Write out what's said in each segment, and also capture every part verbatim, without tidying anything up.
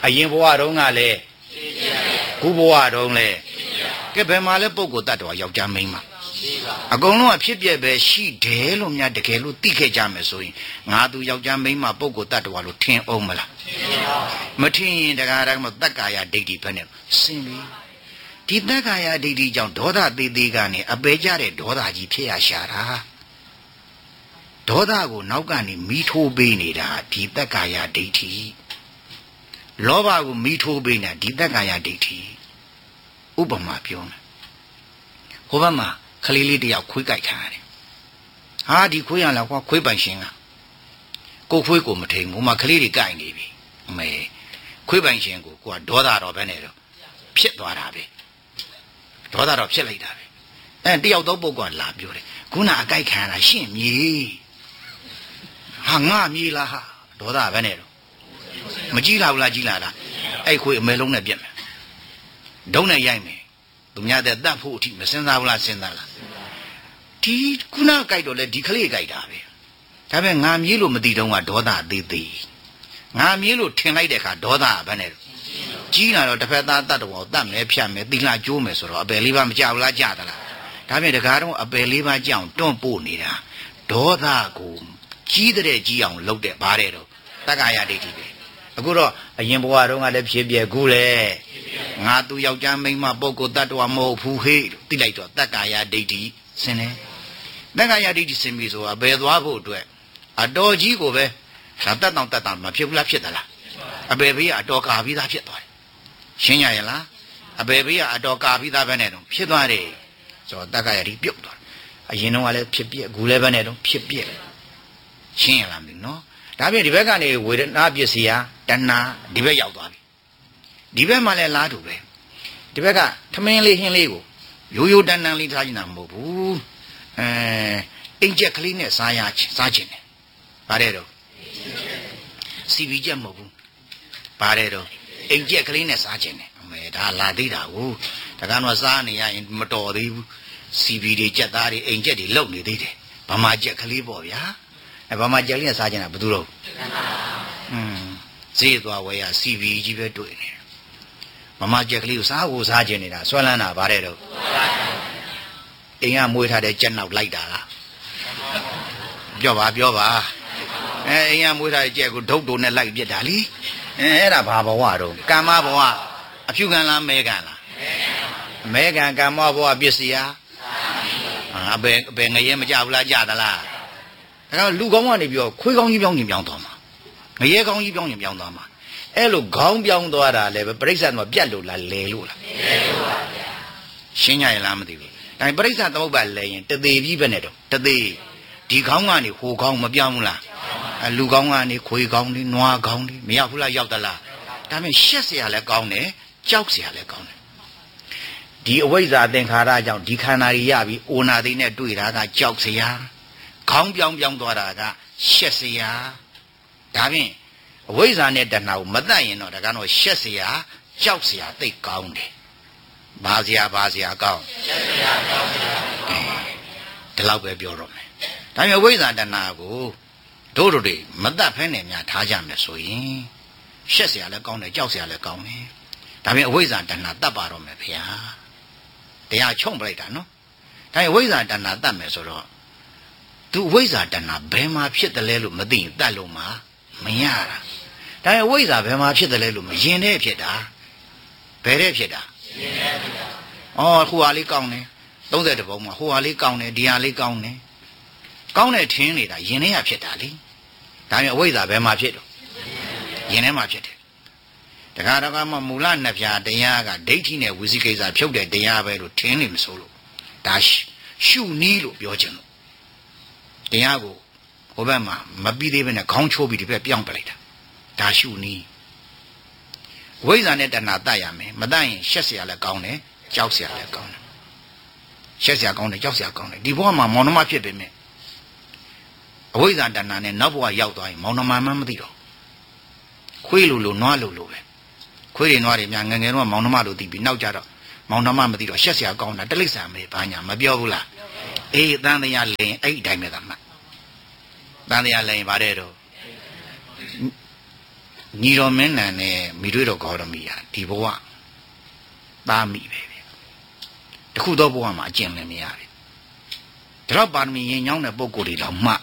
အရင်ဘဝတုန်းကလည်းခုဘဝတုန်းလည်းကဲဘယ်မှာလဲပုဂ္ဂိုလ်တ attva ယောက်ျားမိန်းမအကုန်လုံးအဖြစ်ပြက်ပဲရှိတယ်လို့များတကယ်လို့သိခဲ့ကြမယ်ဆိုရင်ငါသူယောက်ျားမိန်းမပုဂ္ဂိုလ်တ attva လို့ထင်အောင်မလားမထင်ရင်တရားဓမ္မတက္ကာယဒိဋ္ဌိပဲနဲ့စင်ပြီဒီတက္ကာယဒိဋ္ဌိကြောင့်ဒေါသသေးသေးကနေအပေကြတဲ့ဒေါသကြီးဖြစ်ရရှာတာဒေါသကိုနောက်ကနေမီးထိုးပေးနေတာဒီတက္ကာယဒိဋ္ဌိလောဘကိုမီးထိုးပေးနေတာဒီတက္ကာယဒိဋ္ဌိဥပမာပြောမယ်ဟိုဘက်မှာခလေးလေးတယောက်ခွေးကြိုက်ခံရတယ်ဟာဒီခွေးရလားကွာခွေးပိုင်ရှင်ကကိုခွေးကိုမထိန်ဘူးမခလေးတွေကြိုက်နေပြီအမေခွေးပိုင်ရှင်ကိုကိုကဒေါသတော့ပဲနေတော့ဖြစ်သွားတာပဲဒေါသတော့ဖြစ်လိုက်တာပဲအဲတယောက်တော့ပုဂ္ဂိုလ်လာပြောတယ်ခုနအကြိုက်ခံရတာရှင့်မြေဟာငါမြေလားဟာဒေါသပဲနေတော့မကြည့်လာဘူးလားကြည့်လာလားအဲ့ခွေးအမဲလုံးနဲ့ပြက်မယ်ဒုံးနဲ့ရိုက်မယ်သူများတဲ့တတ်ဖို့အထိမစင်စားဘူးလားစဉ်းစားလားဒီခုနကြိုက်တော့လေဒီကလေးကြိုက်တာပဲဒါပေမဲ့ငါမြေးလို့မသိတော့ကဒေါသသေးသေးငါမြေးလို့ထင်လိုက်တဲ့အခါဒေါသပဲနဲ့ကြီးလာတော့တစ်ဖက်သားတတ်တော်တတ်မယ်ဖြတ်မယ်သီလကျိုးမယ်ဆိုတော့အပယ်လေးပါမကြဘူးလားကြသလားဒါပေမဲ့တကားတော့အပယ်လေးပါကြောင်တွန့်ပို့နေတာဒေါသကိုကြီးတဲ့ကြီးအောင်လုပ်တဲ့ဘာတဲ့တော့တက္ကာယဒိဋ္ဌိပဲအခုတော့အရင်ဘဝတုန်းကလည်းဖြစ်ပြခုလေငါသူယောက်ျားမိန်းမပုဂ္ဂိုလ်တ attva မဟုတ်ဘူးဟေ့လို့သိလိုက်တော့တက္ကာယဒိဋ္ဌိဆင်းတယ်တက္ကာယဒိဋ္ဌိဆင်းပြီဆိုတာဘယ်သွားဖို့အတွက်အတော်ကြီးကိုပဲဒါတတ်တောင်တတ်တောင်မဖြစ်ဘူးလားဖြစ်သလားအပေဘေးကအတော်ကာပြီးသားဖြစ်သွားတယ်ရှင်းရရဲ့လားအပေဘေးကအတော်ကာပြီးသားပဲနဲ့တော့ဖြစ်သွားတယ်ဆိုတော့တက္ကာယဒိဋ္ဌိပြုတ်သွားအရင်တော့ကလည်းဖြစ်ပြက်အခုလည်းပဲနဲ့တော့ဖြစ်ပြက်ရှင်းရလားမသိနော်ဒါပြင်ဒီဘက်ကနေဝေဒနာပစ္စည်းဟာတဏှာဒီဘက်ရောက်သွားပြီဒီဘက်မှာလည်းလားတူပဲဒီဘက်ကထမင်းလေးဟင်းလေးကိုရိုးရိုးတန်းတန်းလေးထားနေတာမဟုတ်ဘူးအဲအိမ်ချက်ကလေးနဲ့စားရစားချင်တယ်ဗါတဲ့တော့စီဗီချက်မဟုတ်ဘူးဗါတဲ့တော့အိမ်ချက်ကလေးနဲ့စားချင်တယ်အမေဒါလာသေးတာကိုဒါကတော့စားနေရရင်မတော်သေးဘူးစီဗီတွေကြက်သားတွေအိမ်ချက်တွေလုံနေသေးတယ်ဗမာချက်ကလေးပေါ့ဗျာအဲဗမာချက်ကလေးနဲ့စားချင်တာဘယ်သူတော့อืมဈေးသွားဝယ်ရစီဗီကြီးပဲတွေ့နေမမကြက်ကလေးကိုစားကိုစားခြင်းနေတာဆွဲလန်းတာဗါတဲ့တော့အိမ်ကမွေးထားတဲ့ကြက်နောက်လိုက်တာလားပြောပါပြောပါအဲအိမ်ကမွေးထားတဲ့ကြက်ကိုဒုတ်တုံနဲ့လိုက်ပြစ်တာလीအဲအဲ့ဒါဘာဘဝတော့ကမ္မဘဝအဖြူခံလားမဲခံလားမဲခံကမ္မဘဝပစ္စည်းဟာအဘယ်အဘယ်ငရဲမကြဘူးလားကြသလားဒါကလူကောင်းကနေပြောခွေးကောင်းကြီးပြောင်းရင်ပြောင်းသွားမှာငရဲကောင်းကြီးပြောင်းရင်ပြောင်းသွားမှာအဲ့လိုခေါင်းပြောင်းသွားတာလည်းပဲပြိဿတ်မှာပြတ်လို့လားလဲလို့လားလဲလို့ပါဗျာရှင်းကြရလားမသိဘူးဒါပြိဿတ်သမုပ္ပါလဲရင်တသေးပြီးပဲနဲ့တော့တသေးဒီခေါင်းကနေဟိုခေါင်းမပြောင်းဘူးလားအလူခေါင်းကနေခွေခေါင်းလေးနွားခေါင်းလေးမရောက်ဘူးလားရောက်သလားဒါပေမဲ့ရှက်เสียလည်းကောင်းတယ်ကြောက်เสียလည်းကောင်းတယ်ဒီအဝိဇ္ဇာသင်္ခါရကြောင့်ဒီခန္ဓာကြီးရပြီးအိုနာသိနဲ့တွေ့တာကကြောက်เสียခေါင်းပြောင်းပြောင်းသွားတာကရှက်เสียဒါဖြင့်အဝိဇ္ဇာနဲ့တဏှာကိုမတတ်ရင်တော့ဒါကတော့ရှက်เสียကြောက်เสียသိကောင်းတယ်ဘာเสียဘာเสียကောင်းရှက်เสียကြောက်เสียဒီလောက်ပဲပြောတော့မယ်ဒါပေမဲ့အဝိဇ္ဇာတဏှာကိုတို့တို့တွေမတတ်ဖဲနဲ့များထားကြမယ်ဆိုရင်ရှက်เสียလည်းကောင်းတယ်ကြောက်เสียလည်းကောင်းတယ်ဒါပေမဲ့အဝိဇ္ဇာတဏှာတတ်ပါတော့မယ်ဗျာတရားချုံပလိုက်တာနော်ဒါပေမဲ့အဝိဇ္ဇာတဏှာတတ်မယ်ဆိုတော့သူအဝိဇ္ဇာတဏှာဘယ်မှာဖြစ်တယ်လဲလို့မသိရင်တတ်လို့မှာမရတာဒါပေမဲ့ဝိဇ္ဇာဘယ်မှာဖြစ်တယ်လဲလို့မရင်တဲ့ဖြစ်တာဘယ်တဲ့ဖြစ်တာရင်တဲ့ဖြစ်တာအော်ဟိုဟာလေးကောင်းတယ်သုံးဆယ်တပုံမှာဟိုဟာလေးကောင်းတယ်ဒီဟာလေးကောင်းတယ်ကောင်းတဲ့ထင်းနေတာရင်ထဲကဖြစ်တာလေဒါပေမဲ့အဝိဇ္ဇာဘယ်မှာဖြစ်တော့ရင်ထဲမှာဖြစ်တယ်တခါတခါမှမူလနှစ်ဖြာတရားကဒိဋ္ဌိနဲ့ဝိသိကိစ္စဖြုတ်တဲ့တရားပဲလို့ထင်းနေမစိုးလို့ဒါရှုနီးလို့ပြောချင်လို့တရားကိုဟိုဘက်မှာမပြီးသေးဘဲနဲ့ခေါင်းချိုးပြီးဒီဘက်ပြောင်းပလိုက်တာဒါရှုနီးဝိဇ္ဇာနဲ့တဏှာတတ်ရမယ်မတတ်ရင်ရှက်เสียလည်းကောင်းတယ်ကြောက်เสียလည်းကောင်းတယ်ရှက်เสียကောင်းတယ်ကြောက်เสียကောင်းတယ်ဒီဘဝမှာမောင်နှမဖြစ်ပေမဲ့အဝိဇ္ဇာတဏှာနဲ့နောက်ဘဝရောက်သွားရင်မောင်နှမမှမသိတော့ခွေးလိုလိုနွားလိုလိုပဲခွေးတွေနွားတွေများငငယ်တော့မောင်နှမလိုသိပြီးနောက်ကြတော့မောင်နှမမသိတော့ရှက်เสียကောင်းတာတိရစ္ဆာန်ပဲဘာညာမပြောဘူးလားအေးတန်တရားလင်အဲ့ဒီတိုင်းပဲကမှတန်တရားလင်ဗါတဲ့တော့ညီတော်မင်းနံနဲ့မိတွေ့တော်ဂေါရမီဟာဒီဘဝသားမိပဲဗျတခုသောဘဝမှာအကျင့်လည်းမရဘူးဒါတော့ပါရမီရင်ညောင်းတဲ့ပုဂ္ဂိုလ်တွေတော့မှ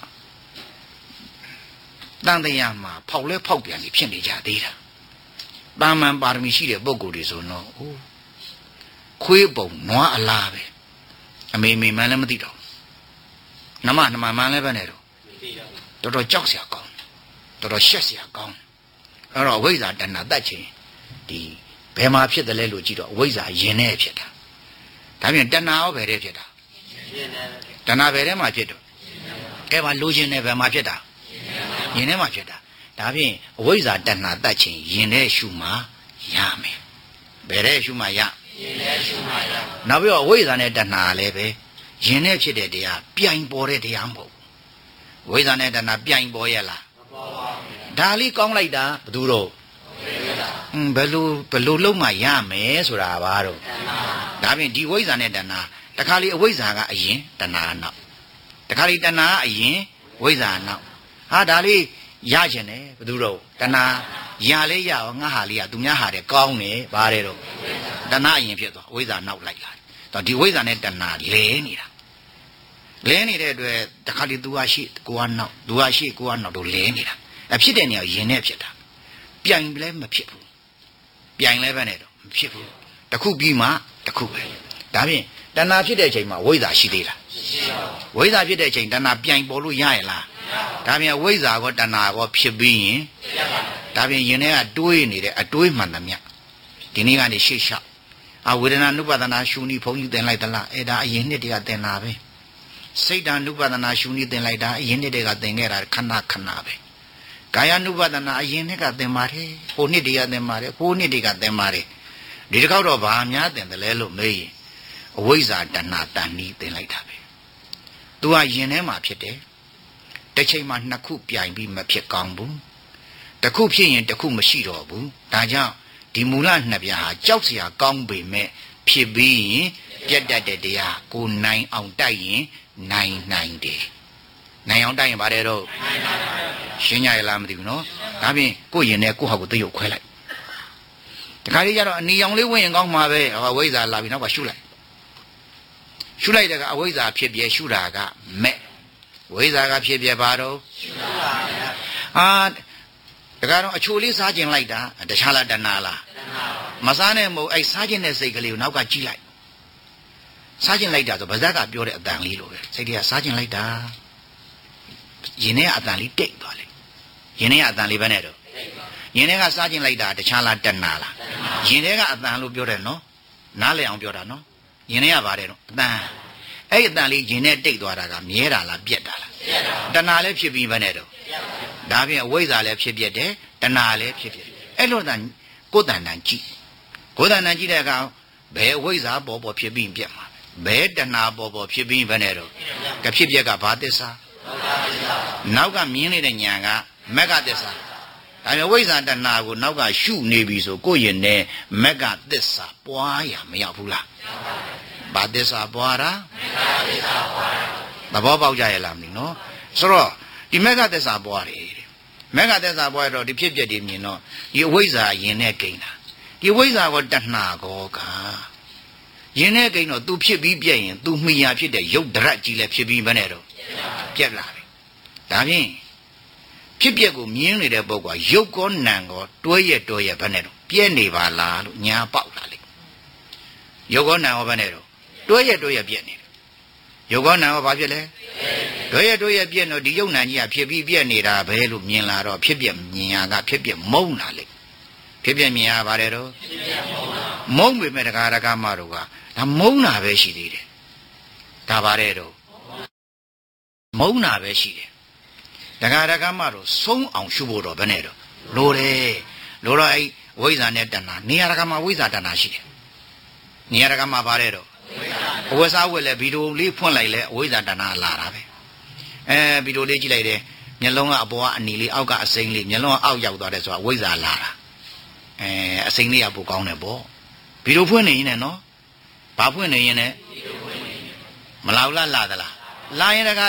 တန်တရားမှာဖောက်လဲဖောက်ပြန်နေဖြစ်နေကြသေးတာတာမန်ပါရမီရှိတဲ့ပုဂ္ဂိုလ်တွေဆိုတော့အိုးခွေးပုံနွားအလားပဲအမေမေမှန်းလည်းမသိတော့နမနမမှန်းလည်းပဲနဲ့တော့တော်တော်ကြောက်စရာကောင်းတော်တော်ရှက်စရာကောင်းအဲ့တော့အဝိဇ္ဇာတဏှာတတ်ခြင်းဒီဘယ်မှာဖြစ်တယ်လဲလို့ကြည့်တော့အဝိဇ္ဇာယင်နဲ့ဖြစ်တာဒါပြန်တဏှာရောဘယ်ထဲဖြစ်တာတဏှာဘယ်ထဲမှာဖြစ်တော့ကဲပါလိုချင်တယ်ဘယ်မှာဖြစ်တာယင်ထဲမှာဖြစ်တာဒါဖြင့်အဝိဇ္ဇာတဏှာတတ်ခြင်းယင်ထဲရှုမှရမယ်ဘယ်ထဲရှုမှရယင်ထဲရှုမှရနောက်ပြီးတော့အဝိဇ္ဇာနဲ့တဏှာလည်းပဲယင်ထဲဖြစ်တဲ့တရားပြိုင်ပေါ်တဲ့တရားမဟုတ်ဘူးဝိဇ္ဇာနဲ့တဏှာပြိုင်ပေါ်ရဲ့လားမပေါ်ပါဘူးဒါလေးကောင်းလိုက်တာဘယ်သူတော့อืมဘယ်လိုဘယ်လိုလုံးမှရမယ်ဆိုတာပါတော့တဏှာဒါဖြင့်ဒီဝိဇ္ဇာနဲ့တဏှာတခါလေအဝိဇ္ဇာကအရင်တဏှာကနောက်တခါလေတဏှာကအရင်ဝိဇ္ဇာနောက်ဟာဒါလေးရကျင်တယ်ဘယ်သူတော့တဏှာရလဲရအောင်ငါဟာလေးကသူများဟာတဲ့ကောင်းတယ်ဗါတဲ့တော့တဏှာအရင်ဖြစ်သွားဝိဇ္ဇာနောက်လိုက်လာတော့ဒီဝိဇ္ဇာနဲ့တဏှာလဲနေတာလဲနေတဲ့အတွက်တခါလေသူကရှိကိုကနောက်သူကရှိကိုကနောက်တို့လဲနေတာအဖြစ်တဲ့နေရာယင်နဲ့ဖြစ်တာပြိုင်လည်းမဖြစ်ဘူးပြိုင်လည်းပဲနဲ့တော့မဖြစ်ဘူးတခုပြီးမှတခုပဲဒါဖြင့်တဏှာဖြစ်တဲ့အချိန်မှာဝိဇ္ဇာရှိသေးလားမရှိပါဘူးဝိဇ္ဇာဖြစ်တဲ့အချိန်တဏှာပြိုင်ပေါ်လို့ရရဲ့လားဒါပြန်ဝိဇ္ဇာကောတဏှာကောဖြစ်ပြီးရင်ဒါပြန်ယင်ထဲကတွေးနေတဲ့အတွေးမှန်သမျှဒီနေ့ကနေရှေ့လျှောက်အဝေဒနာနုပဒနာရှုနီဘုန်းကြီးသင်လိုက်သလားအဲ့ဒါအရင်နှစ်တည်းကသင်တာပဲစိတ်ဓာနုပဒနာရှုနီသင်လိုက်တာအရင်နှစ်တည်းကသင်ခဲ့တာခဏခဏပဲကာယ ानु ပဒနာအရင်နှစ်ကသင်ပါတယ်ဟိုနှစ်တည်းကသင်ပါတယ်ဟိုနှစ်တည်းကသင်ပါတယ်ဒီတစ်ခေါက်တော့ဘာများသင်တယ်လဲလို့မေးရင်အဝိဇ္ဇာတဏှာတဏှီသင်လိုက်တာပဲသူကယင်ထဲမှာဖြစ်တယ်တစ်ချိန်မှာနှစ်ခုပြိုင်ပြီးမဖြစ်ကောင်းဘူးတစ်ခုဖြစ်ရင်တစ်ခုမရှိတော့ဘူးဒါကြောင့်ဒီမူလနှစ်ပြားဟာကြောက်စရာကောင်းပေမဲ့ဖြစ်ပြီးရင်ပြတ်တတ်တဲ့တရားကိုနိုင်အောင်တိုက်ရင်နိုင်နိုင်တယ်နိုင်အောင်တိုက်ရင်ပါတယ်တော့ရှင်းကြရလားမသိဘူးနော်ဒါဖြင့်ကိုယ့်ရင်နဲ့ကိုယ့်ဟာကိုယ်သိရုပ်ခွဲလိုက်တခါလေးကျတော့အနီရောင်လေးဝင်ရင်ကောင်းမှာပဲအဝိဇ္ဇာလာပြီးနောက်ကရှုလိုက်ရှုလိုက်တဲ့ကအဝိဇ္ဇာဖြစ်ပြရှုတာကမဲ့ဝိဇ္ဇာကဖြစ်ပြပါတော့ရှုပါဗျာအာတခါတော့အချိုလေးစားခြင်းလိုက်တာတခြားလားတဏှာလားတဏှာမစားနဲ့မဟုတ်အဲ့စားခြင်းတဲ့စိတ်ကလေးကိုနောက်ကကြည့်လိုက်စားခြင်းလိုက်တာဆိုဗဇက်ကပြောတဲ့အတန်လေးလိုပဲစိတ်တွေကစားခြင်းလိုက်တာယင်ထဲကအတန်လေးတိတ်သွားလေယင်ထဲကအတန်လေးပဲနဲ့တော့ယင်ထဲကစားခြင်းလိုက်တာတခြားလားတဏှာလားယင်ထဲကအတန်လို့ပြောတယ်နော်နားလည်အောင်ပြောတာနော်ယင်ထဲကပါတယ်တော့အတန်အဲ့အတန်လေးယင်ထဲတိတ်သွားတာကမြဲတာလားပြက်တာလားပြက်တာတဏှာလည်းဖြစ်ပြီးပဲနဲ့တော့ဒါဖြင့်အဝိဇ္ဇာလည်းဖြစ်ပြတယ်တဏှာလည်းဖြစ်ပြအဲ့လိုတန်ကိုယ်တန်တန်ကြည့်ကိုယ်တန်တန်ကြည့်တဲ့အခါဘယ်အဝိဇ္ဇာပေါ်ပေါ်ဖြစ်ပြီးပြက်မှာဘယ်တဏှာပေါ်ပေါ်ဖြစ်ပြီးပဲနဲ့တော့ကဖြစ်ပြက်ကဘာသစ္စာနောက်ကမြင်နေတဲ့ညာကမက္ကသစ္စာဒါပေမဲ့ဝိဇ္ဇာတဏှာကိုနောက်ကရှုနေပြီဆိုကိုယ့်ရင်နဲ့မက္ကသစ္စာပွားရမရောက်ဘူးလားဘာသစ္စာပွားတာမက္ကသစ္စာပွားတာသဘောပေါက်ကြရဲ့လားမသိနော်ဆိုတော့ဒီမက္ကသစ္စာပွားတယ်မက္ကသစ္စာပွားတော့ဒီဖြစ်ပြက်တွေမြင်တော့ဒီအဝိဇ္ဇာရင်နဲ့ကိန်းတာဒီဝိဇ္ဇာကတဏှာကောကယင်းနဲ့ကိန်းတော့ तू ဖြစ်ပြီးပြက်ရင် तू မိယာဖြစ်တဲ့ရုပ်ဒရက်ကြီးလည်းဖြစ်ပြီးမနဲ့တော့ပြက်လာတယ်ဒါဖြင့်ဖြစ်ပြက်ကိုမြင်နေတဲ့ပုဂ္ဂိုလ်ရုပ်ကောနာမ်ကောတွဲရတွဲရဘယ်နဲ့တော့ပြက်နေပါလားလို့ညာပေါက်လာလေရုပ်ကောနာမ်ကောဘယ်နဲ့တော့တွဲရတွဲရပြက်နေတယ်ရုပ်ကောနာမ်ကောဘာဖြစ်လဲတွဲရတွဲရပြက်တော့ဒီရုပ်နာမ်ကြီးကဖြစ်ပြီးပြက်နေတာပဲလို့မြင်လာတော့ဖြစ်ပြက်မြင်ရကဖြစ်ပြက်မုန်းလာလေဖြစ်ပြက်မြင်ရပါတယ်တော့မုန်းပေမဲ့တကားတကားမတို့ကဒါမုန်းတာပဲရှိသေးတယ်ဒါပါတယ်တော့မုန်းတာပဲရှိတယ်တကားတကားမတို့ဆုံးအောင်ရှုဖို့တော့ဘယ်နဲ့တော့လိုတယ်လိုတော့အဲ့ဝိဇ္ဇာနဲ့တဏှာနေရာတကားမှာဝိဇ္ဇာတဏှာရှိတယ်နေရာတကားမှာပါတယ်တော့အဝိဇ္ဇာဝက်လဲဗီဒီယိုလေးဖွင့်လိုက်လဲအဝိဇ္ဇာတဏှာလာတာပဲအဲဗီဒီယိုလေးကြည့်လိုက်တယ်မျက်လုံးကအပေါ်ကအနီလေးအောက်ကအစိမ်းလေးမျက်လုံးကအောက်ရောက်သွားတယ်ဆိုတာဝိဇ္ဇာလာတာအဲအစိမ်းလေးကပိုကောင်းတယ်ပေါ့ဗီဒီယိုဖွင့်နေရင်လည်းနော်ဘာဖွင့်နေရင်လည်းမလာဘူးလားလာသလားလာရင်တကား